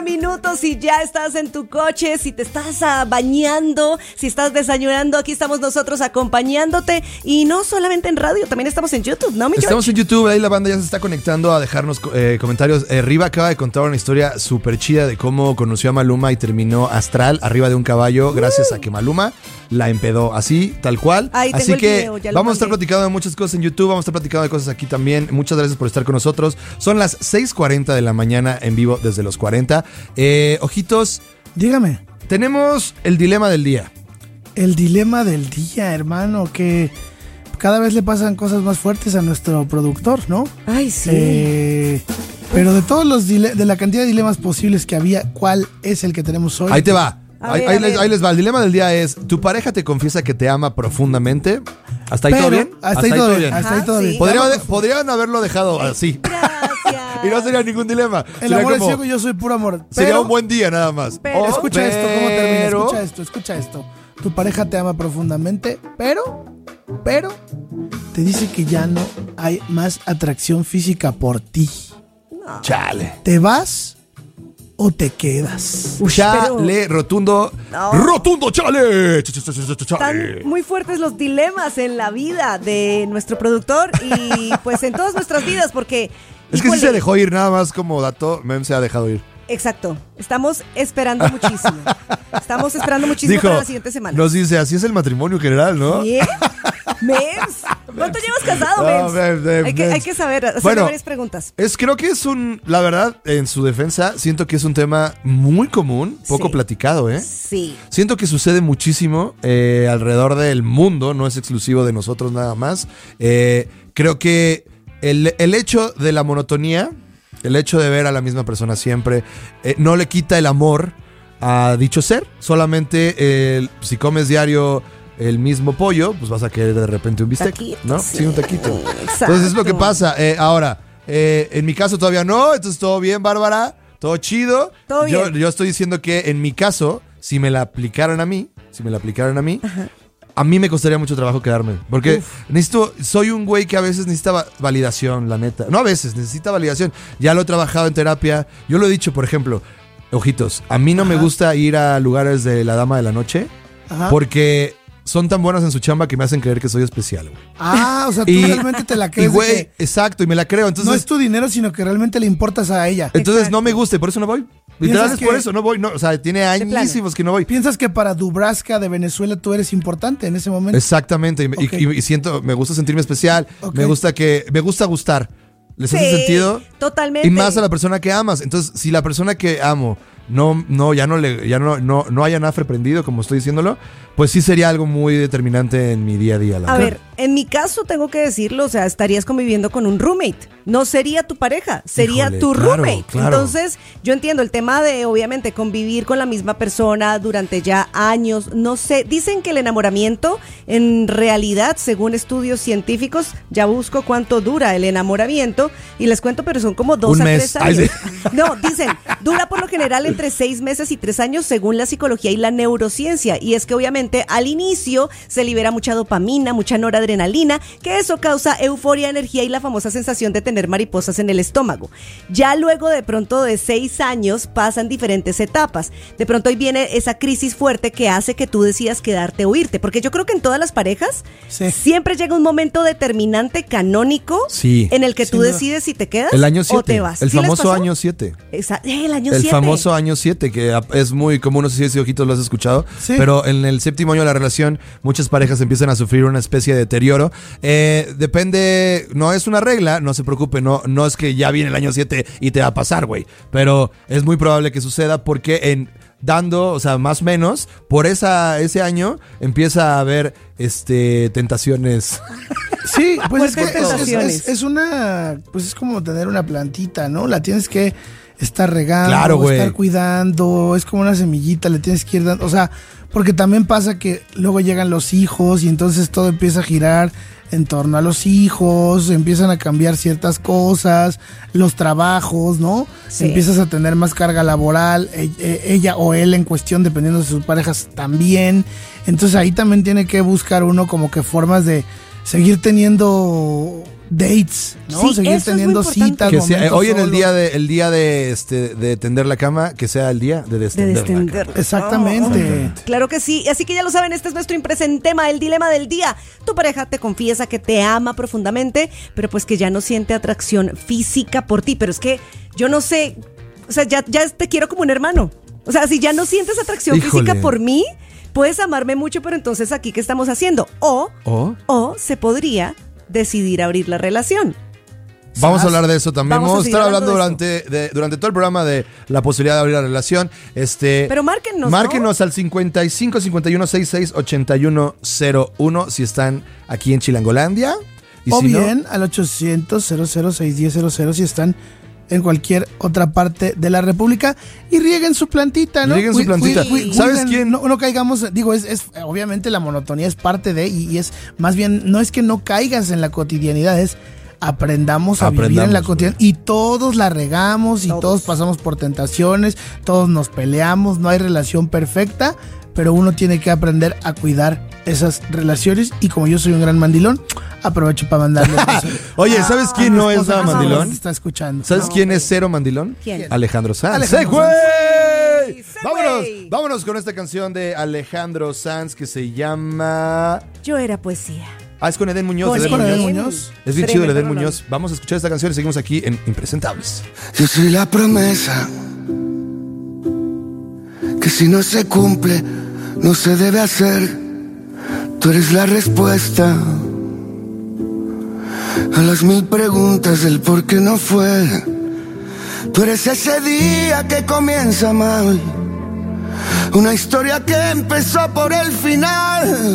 Minutos si ya estás en tu coche, si te estás bañando, si estás desayunando, aquí estamos nosotros acompañándote y no solamente en radio, también estamos en YouTube, ¿no, mi George? Estamos en YouTube, ahí la banda ya se está conectando a dejarnos comentarios. Riva acaba de contar una historia súper chida de cómo conoció a Maluma y terminó astral arriba de un caballo gracias a que Maluma la empedó, así, tal cual. Así que video, vamos a estar platicando de muchas cosas en YouTube, vamos a estar platicando de cosas aquí también. Muchas gracias por estar con nosotros. Son las 6:40 de la mañana en vivo desde los 40. Ojitos, dígame. Tenemos el dilema del día. El dilema del día, hermano, que cada vez le pasan cosas más fuertes a nuestro productor, ¿no? Ay, sí. Pero de todos de la cantidad de dilemas posibles que había, ¿cuál es el que tenemos hoy? Ahí te va. Ahí les va. El dilema del día es: tu pareja te confiesa que te ama profundamente. ¿Hasta ahí todo bien? Hasta ahí todo bien. Hasta ahí todo bien. Podrían haberlo dejado así. Gracias. Y no sería ningún dilema. El amor es ciego y yo soy puro amor. Sería un buen día nada más. Escucha esto, ¿cómo termina? Escucha esto. Tu pareja te ama profundamente, pero te dice que ya no hay más atracción física por ti. No. Chale. ¿Te vas o te quedas? Chale, rotundo. No. ¡Rotundo, chale! Están muy fuertes los dilemas en la vida de nuestro productor y pues en todas nuestras vidas, porque es que sí se dejó ir, nada más como dato, Mem se ha dejado ir. Exacto, estamos esperando muchísimo. Dijo, para la siguiente semana. Nos dice, así es el matrimonio general, ¿no? Bien. Mems, ¿cuánto llevas casado, Mems? Hay que saber, hacerle varias preguntas. Creo que es la verdad, en su defensa, siento que es un tema muy común, poco platicado, ¿eh? Sí. Siento que sucede muchísimo alrededor del mundo, no es exclusivo de nosotros nada más. Creo que el hecho de la monotonía, el hecho de ver a la misma persona siempre, no le quita el amor a dicho ser. Solamente si comes diario el mismo pollo, pues vas a querer de repente un bistec, taquito, ¿no? Sí, un taquito. Exacto. Entonces es lo que pasa. Ahora, en mi caso todavía no, entonces todo bien, Bárbara, todo chido. Todo bien. Yo estoy diciendo que en mi caso, si me la aplicaran a mí, ajá, a mí me costaría mucho trabajo quedarme. Porque soy un güey que a veces necesita validación, la neta. No a veces, necesita validación. Ya lo he trabajado en terapia. Yo lo he dicho, por ejemplo, ojitos, a mí no me gusta ir a lugares de la dama de la noche. Ajá. Porque son tan buenas en su chamba que me hacen creer que soy especial, güey. O sea, tú realmente te la crees. Y güey, exacto, y me la creo. Entonces, no es tu dinero, sino que realmente le importas a ella. Entonces no me gusta y por eso no voy. Literal es por eso, no voy. No, o sea, tiene añísimos que no voy. ¿Piensas que para Dubraska de Venezuela tú eres importante en ese momento? Exactamente, y siento, me gusta sentirme especial, me gusta gustar. ¿Les hace sentido? Totalmente. Y más a la persona que amas. Entonces, si la persona que amo no haya nafre prendido, como estoy diciéndolo, pues sí sería algo muy determinante en mi día a día. A ver, en mi caso tengo que decirlo, o sea, estarías conviviendo con un roommate. No sería tu pareja, sería tu roommate. Claro. Entonces, yo entiendo el tema de, obviamente, convivir con la misma persona durante ya años. No sé, dicen que el enamoramiento, en realidad, según estudios científicos, ya busco cuánto dura el enamoramiento y les cuento, pero son como 2 a 3 años. No, dicen, dura por lo general entre 6 meses y 3 años según la psicología y la neurociencia. Y es que obviamente al inicio se libera mucha dopamina, mucha noradrenalina, que eso causa euforia, energía y la famosa sensación de tener mariposas en el estómago. Ya luego de pronto de 6 años pasan diferentes etapas. De pronto ahí viene esa crisis fuerte que hace que tú decidas quedarte o irte. Porque yo creo que en todas las parejas siempre llega un momento determinante canónico en el que tú decides si te quedas el año 7, o te vas. El famoso año 7. El año 7. El famoso año 7, que es muy común, no sé si ojitos lo has escuchado, pero en el 7º año de la relación muchas parejas empiezan a sufrir una especie de deterioro. Depende, no es una regla, no se preocupe, no es que ya viene el año 7 y te va a pasar, güey, pero es muy probable que suceda porque o sea, más o menos, por ese año empieza a haber tentaciones. Sí, pues es como tener una plantita, ¿no? La tienes que estar regando, estar cuidando, es como una semillita, le tienes que ir dando, o sea, porque también pasa que luego llegan los hijos y entonces todo empieza a girar en torno a los hijos, empiezan a cambiar ciertas cosas, los trabajos, ¿no? Sí. Empiezas a tener más carga laboral, ella o él en cuestión, dependiendo de sus parejas también. Entonces ahí también tiene que buscar uno como que formas de seguir teniendo dates, ¿no? Sí, seguir teniendo citas. Que sea, hoy en el día de tender la cama, que sea el día de destender. Exactamente. Claro que sí. Así que ya lo saben, este es nuestro impresentema, el dilema del día. Tu pareja te confiesa que te ama profundamente, pero pues que ya no siente atracción física por ti. Pero es que yo no sé, o sea, ya te quiero como un hermano. O sea, si ya no sientes atracción física por mí, puedes amarme mucho, pero entonces aquí, ¿qué estamos haciendo? O se podría decidir abrir la relación. Vamos a hablar de eso también. Vamos a estar hablando durante todo el programa de la posibilidad de abrir la relación. Pero márquenos, ¿no? Al 55 51 66 81 01 si están aquí en Chilangolandia. Y o si bien al 800 006 00 si están en cualquier otra parte de la República, y rieguen su plantita, ¿no? Rieguen su plantita. ¿Sabes quién? No caigamos, digo, es obviamente la monotonía es parte de, y es más bien, no es que no caigas en la cotidianidad, es aprendamos a vivir en la cotidianidad, y todos la regamos, y todos pasamos por tentaciones, todos nos peleamos, no hay relación perfecta, pero uno tiene que aprender a cuidar esas relaciones, y como yo soy un gran mandilón, aprovecho para mandarle Oye, ¿sabes quién no es nada mandilón? Está escuchando. ¿Sabes quién es cero mandilón? ¿Quién? Alejandro Sanz. Següey. Vámonos con esta canción de Alejandro Sanz que se llama Yo era poesía. Es con Edén Muñoz. Es con Edén Muñoz. Es bien chido el Edén Muñoz. Vamos a escuchar esta canción y seguimos aquí en Impresentables. Yo soy la promesa que si no se cumple no se debe hacer. Tú eres la respuesta a las 1000 preguntas del por qué no fue. Tú eres ese día que comienza mal, una historia que empezó por el final.